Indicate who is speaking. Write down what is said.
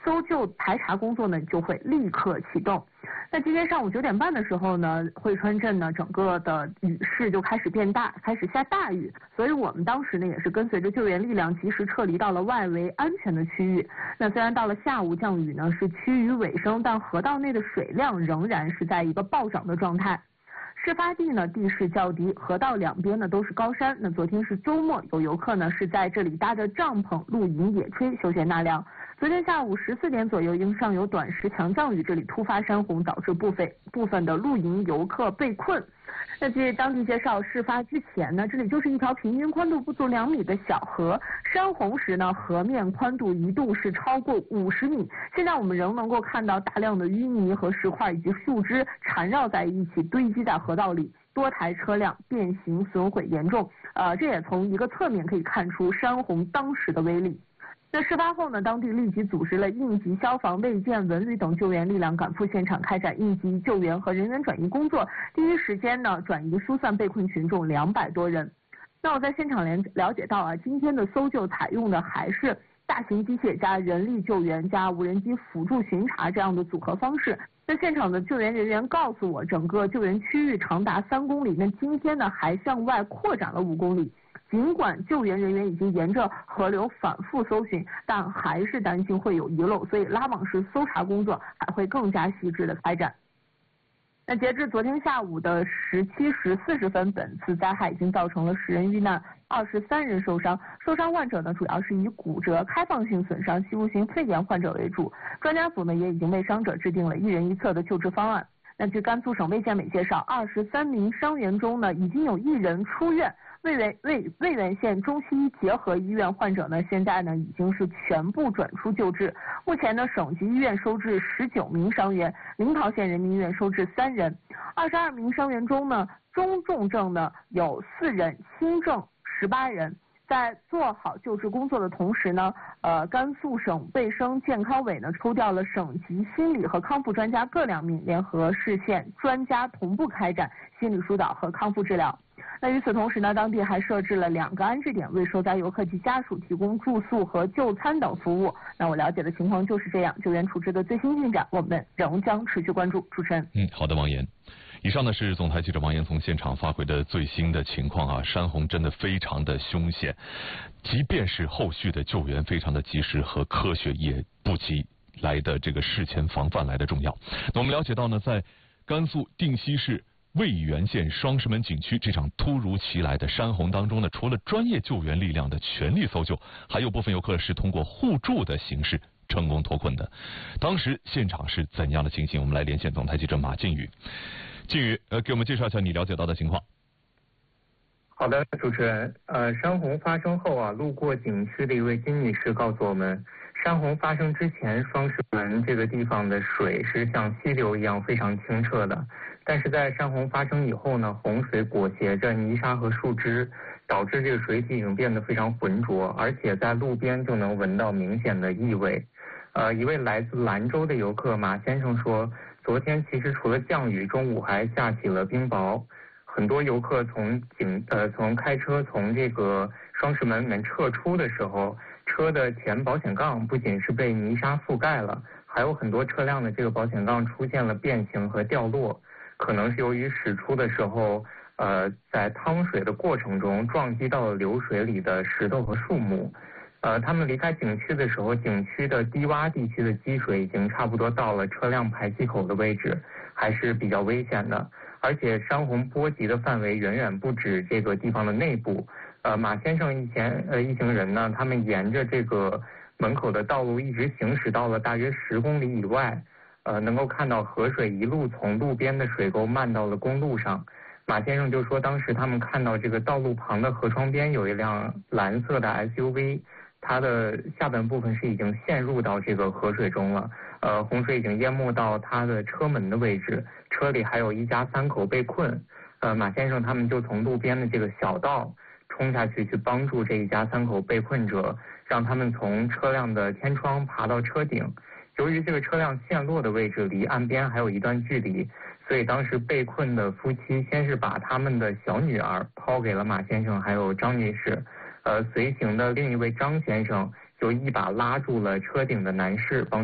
Speaker 1: 搜救排查工作呢就会立刻启动。那今天上午9点半的时候呢，汇川镇呢整个的雨势就开始变大，开始下大雨，所以我们当时呢也是跟随着救援力量及时撤离到了外围安全的区域。那虽然到了下午降雨呢是趋于尾声，但河道内的水量仍然是在一个暴涨的状态。事发地呢地势较低，河道两边呢都是高山。那昨天是周末，有游客呢是在这里搭着帐篷露营野炊，休闲纳凉。昨天下午14点左右，因上有短时强降雨，这里突发山洪，导致部分的露营游客被困。那据当地介绍，事发之前呢，这里就是一条平均宽度不足2米的小河，山洪时呢，河面宽度一度是超过50米。现在我们仍能够看到大量的淤泥和石块以及树枝缠绕在一起，堆积在河道里，多台车辆变形损毁严重。这也从一个侧面可以看出山洪当时的威力。那事发后呢，当地立即组织了应急消防、卫健、文旅等救援力量赶赴现场，开展应急救援和人员转移工作。第一时间呢，转移疏散被困群众200多人。那我在现场了解到今天的搜救采用的还是大型机械加人力救援加无人机辅助巡查这样的组合方式。那现场的救援人员告诉我，整个救援区域长达3公里，那今天呢还向外扩展了5公里。尽管救援人员已经沿着河流反复搜寻，但还是担心会有遗漏，所以拉网式搜查工作还会更加细致的开展。那截至昨天下午的17时40分，本次灾害已经造成了10人遇难，23人受伤。受伤患者呢，主要是以骨折、开放性损伤、吸入性肺炎患者为主。专家组呢也已经为伤者制定了1人1策的救治方案。那据甘肃省卫健委介绍，23名伤员中呢，已经有1人出院。渭源县中西医结合医院患者呢，现在呢已经是全部转出救治。目前呢，省级医院收治19名伤员，临洮县人民医院收治3人。22名伤员中呢，中重症呢有4人，轻症18人。在做好救治工作的同时呢，甘肃省卫生健康委呢抽调了省级心理和康复专家各2名，联合市县专家同步开展心理疏导和康复治疗。那与此同时呢，当地还设置了2个安置点，为受灾游客及家属提供住宿和就餐等服务。那我了解的情况就是这样，救援处置的最新进展，我们仍将持续关注。主持人，
Speaker 2: 好的，王岩。以上呢是总台记者王岩从现场发回的最新的情况山洪真的非常的凶险，即便是后续的救援非常的及时和科学，也不及来的这个事前防范来的重要。那我们了解到呢，在甘肃定西市渭源县双石门景区这场突如其来的山洪当中呢，除了专业救援力量的全力搜救，还有部分游客是通过互助的形式成功脱困的。当时现场是怎样的情形？我们来连线总台记者马靖宇。靖宇，给我们介绍一下你了解到的情况。
Speaker 3: 好的，主持人，山洪发生后路过景区的一位金女士告诉我们，山洪发生之前，双石门这个地方的水是像溪流一样非常清澈的，但是在山洪发生以后呢，洪水裹挟着泥沙和树枝，导致这个水体已经变得非常浑浊，而且在路边就能闻到明显的异味。一位来自兰州的游客马先生说，昨天其实除了降雨，中午还下起了冰雹。很多游客从开车从这个双石门里面撤出的时候，车的前保险杠不仅是被泥沙覆盖了，还有很多车辆的这个保险杠出现了变形和掉落，可能是由于驶出的时候在趟水的过程中撞击到了流水里的石头和树木。他们离开景区的时候，景区的低洼地区的积水已经差不多到了车辆排气口的位置，还是比较危险的。而且山洪波及的范围远远不止这个地方的内部。马先生一行人呢，他们沿着这个门口的道路一直行驶到了大约10公里以外，能够看到河水一路从路边的水沟漫到了公路上。马先生就说，当时他们看到这个道路旁的河窗边有一辆蓝色的 SUV， 它的下半部分是已经陷入到这个河水中了，洪水已经淹没到它的车门的位置，车里还有一家3口被困。马先生他们就从路边的这个小道冲下去帮助这一家3口被困者，让他们从车辆的天窗爬到车顶。由于这个车辆陷落的位置离岸边还有一段距离，所以当时被困的夫妻先是把他们的小女儿抛给了马先生还有张女士，随行的另一位张先生就一把拉住了车顶的男士，帮